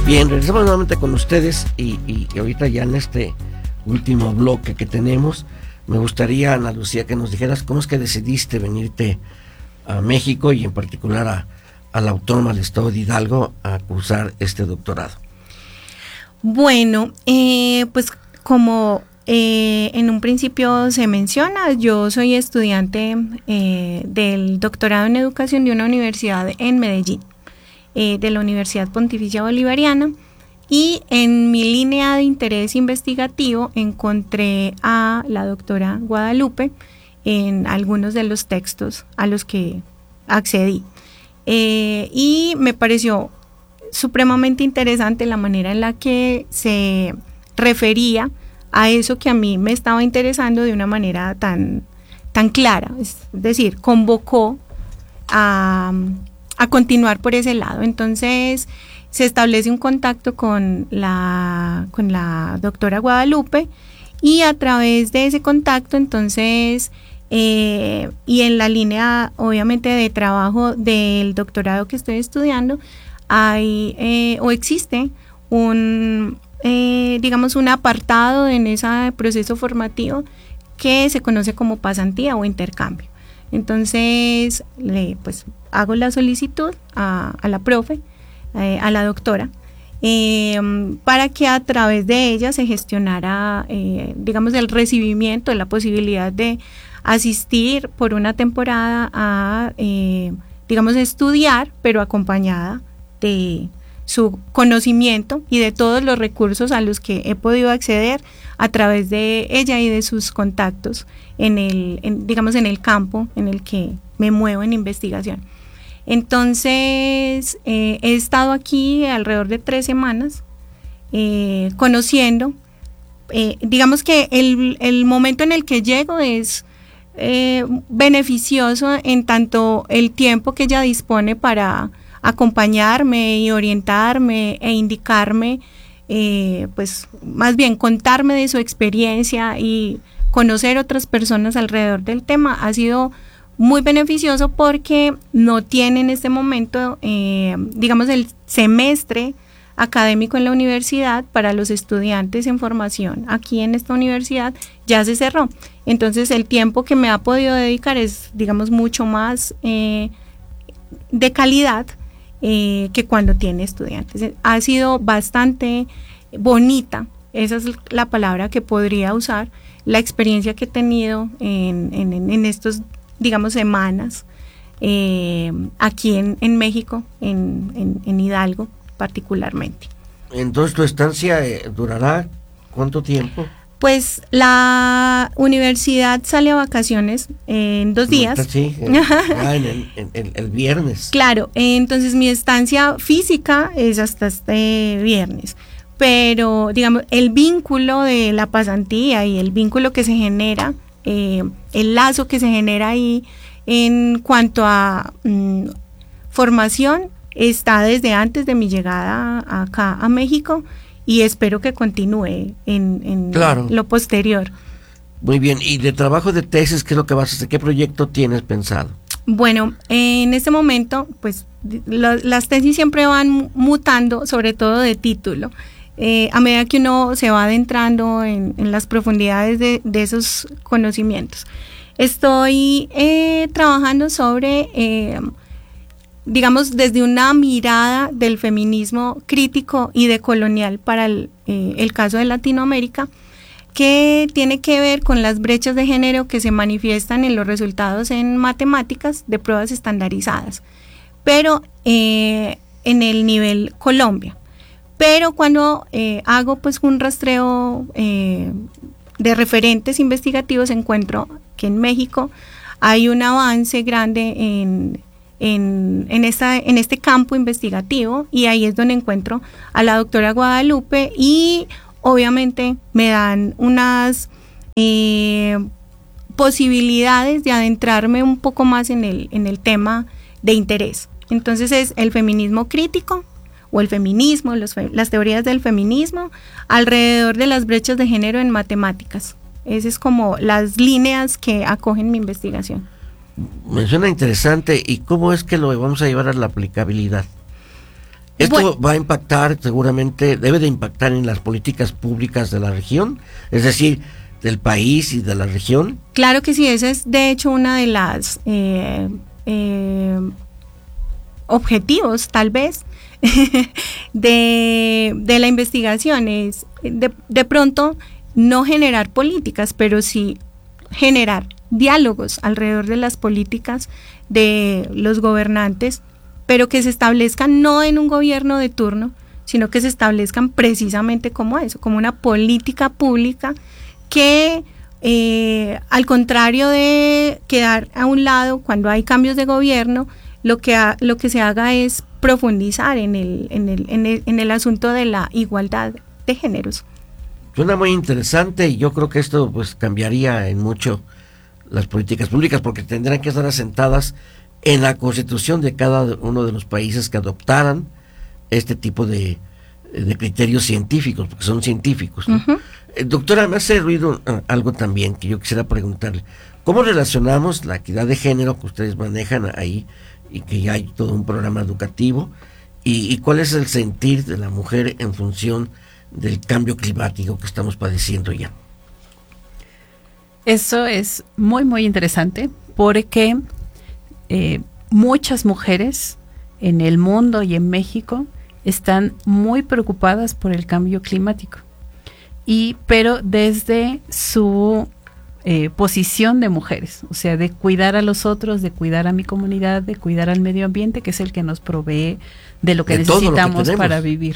Bien, regresamos nuevamente con ustedes y ahorita ya en este último bloque que tenemos, me gustaría, Ana Lucía, que nos dijeras cómo es que decidiste venirte a México y en particular a la Autónoma del Estado de Hidalgo a cursar este doctorado. Bueno, pues como en un principio se menciona, yo soy estudiante del doctorado en educación de una universidad en Medellín, de la Universidad Pontificia Bolivariana, y en mi línea de interés investigativo encontré a la doctora Guadalupe en algunos de los textos a los que accedí, y me pareció supremamente interesante la manera en la que se refería a eso que a mí me estaba interesando de una manera tan clara, es decir, convocó a continuar por ese lado. Entonces se establece un contacto con la doctora Guadalupe, y a través de ese contacto entonces y en la línea obviamente de trabajo del doctorado que estoy estudiando, hay o existe un apartado en ese proceso formativo que se conoce como pasantía o intercambio. Entonces pues hago la solicitud a la profe, a la doctora, para que a través de ella se gestionara el recibimiento, la posibilidad de asistir por una temporada a estudiar, pero acompañada de su conocimiento y de todos los recursos a los que he podido acceder a través de ella y de sus contactos en el campo en el que me muevo en investigación. Entonces he estado aquí alrededor de 3 semanas conociendo, digamos que el momento en el que llego es beneficioso en tanto el tiempo que ella dispone para acompañarme y orientarme e indicarme, pues más bien contarme de su experiencia y conocer otras personas alrededor del tema ha sido muy beneficioso, porque no tiene en este momento el semestre académico en la universidad para los estudiantes en formación aquí en esta universidad ya se cerró. Entonces el tiempo que me ha podido dedicar es mucho más de calidad que cuando tiene estudiantes. Ha sido bastante bonita, esa es la palabra que podría usar, la experiencia que he tenido en estos semanas aquí en México, en Hidalgo particularmente. Entonces, ¿tu estancia durará cuánto tiempo? Pues la universidad sale a vacaciones en 2 días. Sí, el viernes. Claro, entonces mi estancia física es hasta este viernes, pero el vínculo de la pasantía y el vínculo que se genera, el lazo que se genera ahí en cuanto a formación, está desde antes de mi llegada acá a México, y espero que continúe en claro, lo posterior. Muy bien, y de trabajo de tesis, ¿qué es lo que vas a hacer? ¿Qué proyecto tienes pensado? Bueno, en este momento, pues las tesis siempre van mutando, sobre todo de título, a medida que uno se va adentrando en las profundidades de esos conocimientos. Estoy trabajando sobre desde una mirada del feminismo crítico y decolonial para el caso de Latinoamérica, que tiene que ver con las brechas de género que se manifiestan en los resultados en matemáticas de pruebas estandarizadas, pero en el nivel Colombia. Pero cuando hago pues un rastreo de referentes investigativos, encuentro que en México hay un avance grande en este campo investigativo, y ahí es donde encuentro a la doctora Guadalupe, y obviamente me dan unas posibilidades de adentrarme un poco más en el tema de interés. Entonces es el feminismo crítico o el feminismo, las teorías del feminismo alrededor de las brechas de género en matemáticas. Esas es como las líneas que acogen mi investigación. Me suena interesante. ¿Y cómo es que lo vamos a llevar a la aplicabilidad? Esto va a impactar, seguramente, debe de impactar en las políticas públicas de la región, es decir, del país y de la región. Claro que sí, esa es de hecho una de las objetivos, tal vez, de la investigación, es de pronto no generar políticas, pero sí generar diálogos alrededor de las políticas de los gobernantes, pero que se establezcan no en un gobierno de turno, sino que se establezcan precisamente como eso, como una política pública que al contrario de quedar a un lado cuando hay cambios de gobierno, lo que se haga es profundizar en el asunto de la igualdad de géneros. Suena muy interesante y yo creo que esto pues cambiaría en mucho las políticas públicas, porque tendrán que estar asentadas en la constitución de cada uno de los países que adoptaran este tipo de criterios científicos, porque son científicos, ¿no? Doctora, me hace ruido algo también que yo quisiera preguntarle. ¿Cómo relacionamos la equidad de género que ustedes manejan ahí y que ya hay todo un programa educativo y cuál es el sentir de la mujer en función del cambio climático que estamos padeciendo ya? Eso es muy, muy interesante porque muchas mujeres en el mundo y en México están muy preocupadas por el cambio climático, pero desde su posición de mujeres, o sea, de cuidar a los otros, de cuidar a mi comunidad, de cuidar al medio ambiente, que es el que nos provee de lo que necesitamos para vivir.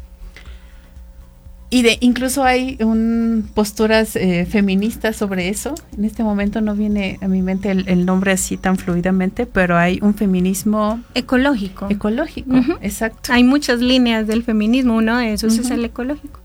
Y incluso hay posturas feministas sobre eso. En este momento no viene a mi mente el nombre así tan fluidamente, pero hay un feminismo ecológico. Ecológico, exacto. Hay muchas líneas del feminismo, uno de esos es el ecológico.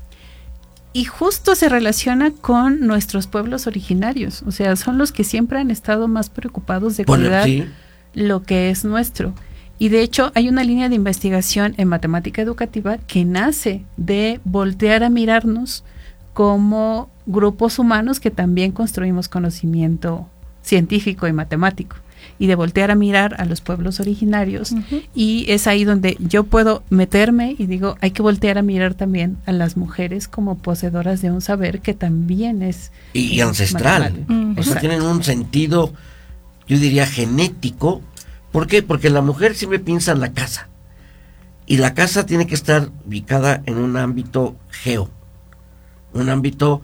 Y justo se relaciona con nuestros pueblos originarios, o sea, son los que siempre han estado más preocupados de cuidar lo que es nuestro. Y de hecho hay una línea de investigación en matemática educativa que nace de voltear a mirarnos como grupos humanos que también construimos conocimiento científico y matemático, y de voltear a mirar a los pueblos originarios. Y es ahí donde yo puedo meterme y digo, hay que voltear a mirar también a las mujeres como poseedoras de un saber que también es y ancestral. O sea, tienen un sentido, yo diría, genético. ¿Por qué? Porque la mujer siempre piensa en la casa, y la casa tiene que estar ubicada en un ámbito un ámbito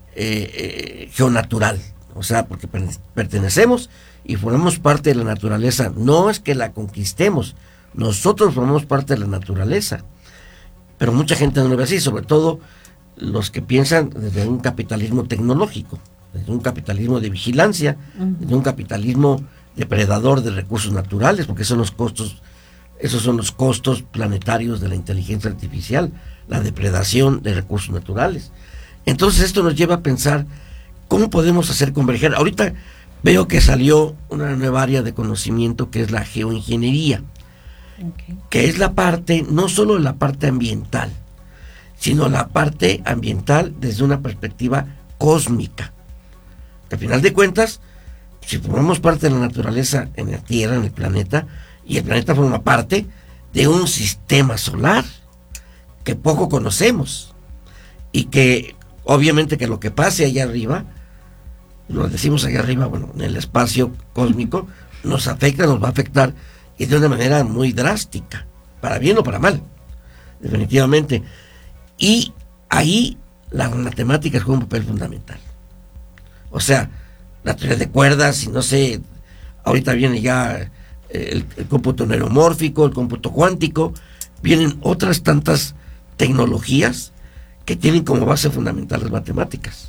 geonatural, o sea, porque pertenecemos y formamos parte de la naturaleza. No es que la conquistemos, nosotros formamos parte de la naturaleza, pero mucha gente no lo ve así, sobre todo los que piensan desde un capitalismo tecnológico, desde un capitalismo de vigilancia, desde un capitalismo depredador de recursos naturales, porque esos son los costos planetarios de la inteligencia artificial, la depredación de recursos naturales. Entonces esto nos lleva a pensar cómo podemos hacer converger. Ahorita veo que salió una nueva área de conocimiento que es la geoingeniería, que es la parte, no solo la parte ambiental, sino la parte ambiental desde una perspectiva cósmica, que al final de cuentas, si formamos parte de la naturaleza en la Tierra, en el planeta, y el planeta forma parte de un sistema solar que poco conocemos, y que obviamente que lo que pase allá arriba, lo decimos allá arriba, bueno, en el espacio cósmico, nos afecta, nos va a afectar, y de una manera muy drástica, para bien o para mal, definitivamente. Y ahí las matemáticas juegan un papel fundamental. O sea, la teoría de cuerdas, y no sé, ahorita viene ya el cómputo neuromórfico, el cómputo cuántico, vienen otras tantas tecnologías que tienen como base fundamental las matemáticas.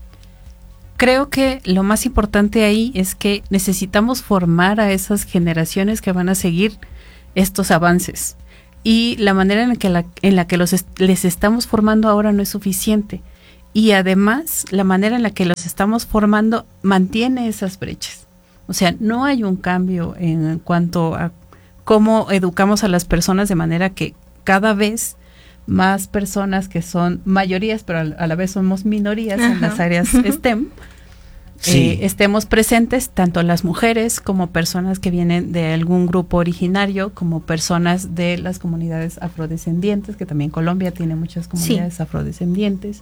Creo que lo más importante ahí es que necesitamos formar a esas generaciones que van a seguir estos avances, y la manera en la que les estamos formando ahora no es suficiente. Y además, la manera en la que los estamos formando mantiene esas brechas. O sea, no hay un cambio en cuanto a cómo educamos a las personas, de manera que cada vez más personas que son mayorías, pero a la vez somos minorías en las áreas STEM, estemos presentes, tanto las mujeres como personas que vienen de algún grupo originario, como personas de las comunidades afrodescendientes, que también Colombia tiene muchas comunidades afrodescendientes.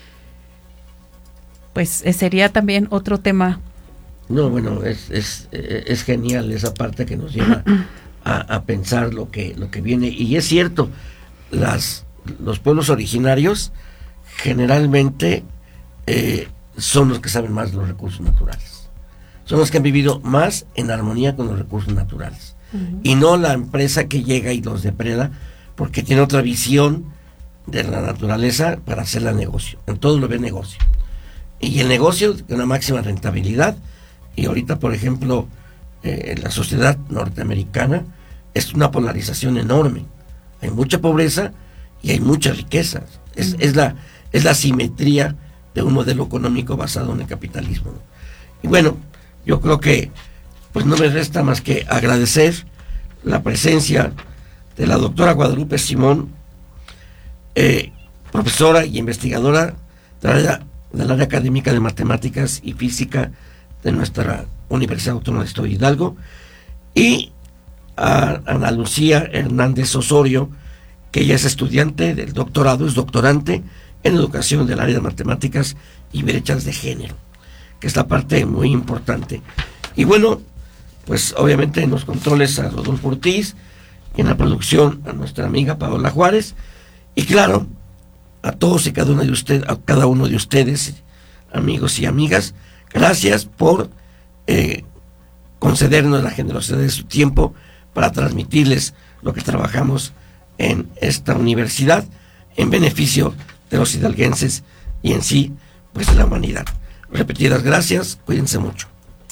Pues sería también otro tema. No, bueno, es genial esa parte que nos lleva a pensar lo que viene. Y es cierto, los pueblos originarios generalmente son los que saben más de los recursos naturales. Son los que han vivido más en armonía con los recursos naturales. Y no la empresa que llega y los depreda, porque tiene otra visión de la naturaleza para hacerla negocio. En todo lo ve negocio. Y el negocio de una máxima rentabilidad. Y ahorita, por ejemplo, la sociedad norteamericana es una polarización enorme. Hay mucha pobreza y hay mucha riqueza. Es la simetría de un modelo económico basado en el capitalismo, ¿no? Y bueno, yo creo que pues no me resta más que agradecer la presencia de la doctora Guadalupe Simón, profesora y investigadora del área académica de matemáticas y física de nuestra Universidad Autónoma del Estado de Hidalgo, y a Ana Lucía Hernández Osorio, que ella es estudiante del doctorado, es doctorante en educación del área de matemáticas y brechas de género, que es la parte muy importante. Y bueno, pues obviamente en los controles a Rodolfo Ortiz, y en la producción a nuestra amiga Paola Juárez, y claro, a todos y cada uno de ustedes, amigos y amigas, gracias por concedernos la generosidad de su tiempo para transmitirles lo que trabajamos en esta universidad en beneficio de los hidalguenses y en sí, pues de la humanidad. Repetidas gracias, cuídense mucho.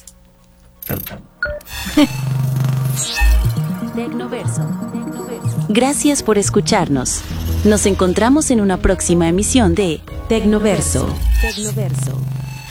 Tecnoverso. Gracias por escucharnos. Nos encontramos en una próxima emisión de Tecnoverso.